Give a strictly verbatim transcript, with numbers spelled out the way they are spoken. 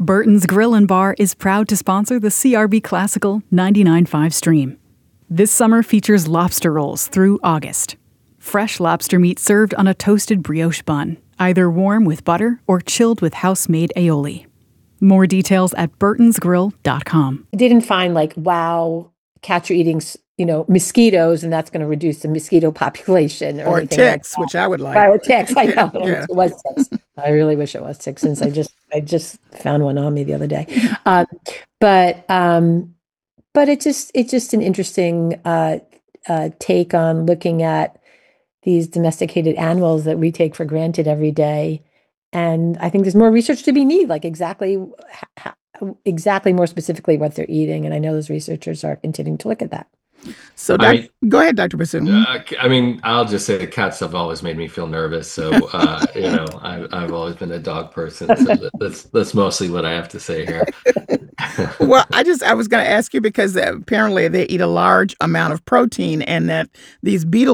Burton's Grill and Bar is proud to sponsor the C R B Classical ninety-nine point five stream. This summer features lobster rolls through August. Fresh lobster meat served on a toasted brioche bun, either warm with butter or chilled with house-made aioli. More details at burtons grill dot com. They didn't find like, wow, cats are eating, you know, mosquitoes, and that's going to reduce the mosquito population. Or, or ticks, like which I would like. Or ticks, I know. Yeah. It was ticks. I really wish it was ticks, since I just I just found one on me the other day. Um, but um, but it's just it's just an interesting uh, uh, take on looking at these domesticated animals that we take for granted every day. And I think there's more research to be needed, like exactly, how, exactly more specifically what they're eating. And I know those researchers are continuing to look at that. So doc, I mean, go ahead, Doctor Bassoon. Uh, I mean, I'll just say the cats have always made me feel nervous. So, uh, you know, I, I've always been a dog person. So that's that's mostly what I have to say here. Well, I just I was going to ask you because apparently they eat a large amount of protein, and that these beetle